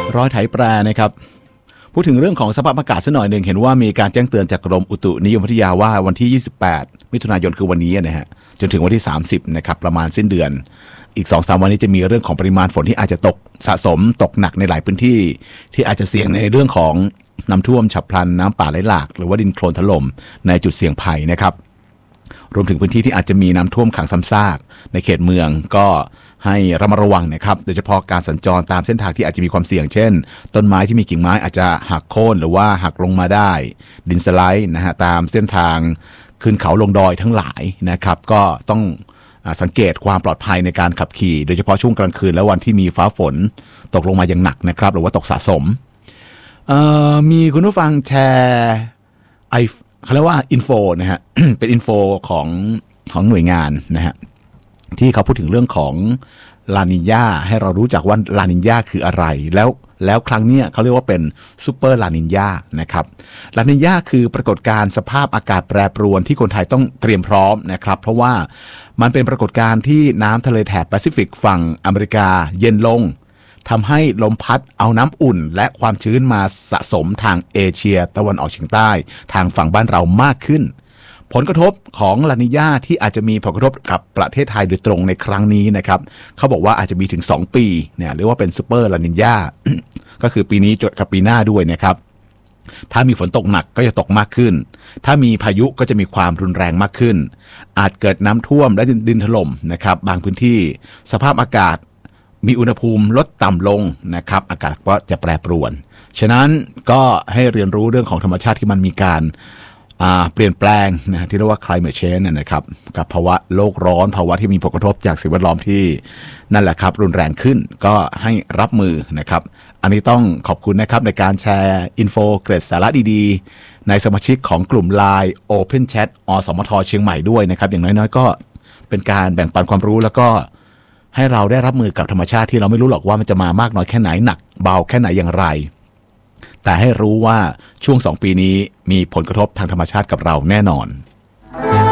ร้อยไถแปรนะครับพูดถึงเรื่องของสภาพอากาศสักหน่อยหนึ่งเห็นว่ามีการแจ้งเตือนจากกรมอุตุนิยมวิทยาว่าวันที่28มิถุนายนคือวันนี้นะฮะจนถึงวันที่30นะครับประมาณสิ้นเดือนอีก 2-3 วันนี้จะมีเรื่องของปริมาณฝนที่อาจจะตกสะสมตกหนักในหลายพื้นที่ที่อาจจะเสี่ยงในเรื่องของน้ำท่วมฉับพลันน้ำป่าไหลหลากหรือว่าดินโคลนถล่มในจุดเสี่ยงภัยนะครับรวมถึงพื้นที่ที่อาจจะมีน้ำท่วมขังซ้ำซากในเขตเมืองก็ให้ระมัดระวังนะครับโดยเฉพาะการสัญจรตามเส้นทางที่อาจจะมีความเสี่ยงเช่นต้นไม้ที่มีกิ่งไม้อาจจะหักโค่นหรือว่าหักลงมาได้ดินสไลด์นะฮะตามเส้นทางขึ้นเขาลงดอยทั้งหลายนะครับก็ต้องสังเกตความปลอดภัยในการขับขี่โดยเฉพาะช่วงกลางคืนและวันที่มีฟ้าฝนตกลงมาอย่างหนักนะครับหรือว่าตกสะสมมีคุณผู้ฟังแชร์เขาเรียกว่าอินโฟนะฮะ เป็นอินโฟของหน่วยงานนะฮะที่เขาพูดถึงเรื่องของลานิญาให้เรารู้จักว่าลานิญาคืออะไรแล้วครั้งนี้เขาเรียกว่าเป็นซูเปอร์ลานิญานะครับลานิญาคือปรากฏการณ์สภาพอากาศแปรปรวนที่คนไทยต้องเตรียมพร้อมนะครับเพราะว่ามันเป็นปรากฏการณ์ที่น้ำทะเลแถบแปซิฟิกฝั่งอเมริกาเย็นลงทำให้ลมพัดเอาน้ำอุ่นและความชื้นมาสะสมทางเอเชียตะวันออกเฉียงใต้ทางฝั่งบ้านเรามากขึ้นผลกระทบของลานิญาที่อาจจะมีผลกระทบกับประเทศไทยโดยตรงในครั้งนี้นะครับเขาบอกว่าอาจจะมีถึง2ปีเนี่ยเรียกว่าเป็นซูเปอร์ลานิญา ก็คือปีนี้จดกับปีหน้าด้วยนะครับถ้ามีฝนตกหนักก็จะตกมากขึ้นถ้ามีพายุก็จะมีความรุนแรงมากขึ้นอาจเกิดน้ำท่วมและดินถล่มนะครับบางพื้นที่สภาพอากาศมีอุณหภูมิลดต่ำลงนะครับอากาศก็จะแปรปรวนฉะนั้นก็ให้เรียนรู้เรื่องของธรรมชาติที่มันมีการเปลี่ยนแปลงนะที่เรียกว่า climate change นะครับกับภาวะโลกร้อนภาวะที่มีผลกระทบจากสิ่งแวดล้อมที่นั่นแหละครับรุนแรงขึ้นก็ให้รับมือนะครับอันนี้ต้องขอบคุณนะครับในการแชร์อินโฟเกรดสาระดีๆในสมาชิกของกลุ่ม LINE Open Chat อสมทเชียงใหม่ด้วยนะครับอย่างน้อยๆก็เป็นการแบ่งปันความรู้แล้วก็ให้เราได้รับมือกับธรรมชาติที่เราไม่รู้หรอกว่ามันจะมามากน้อยแค่ไหนหนักเบาแค่ไหนอย่างไรแต่ให้รู้ว่าช่วง2 ปีนี้มีผลกระทบทางธรรมชาติกับเราแน่นอน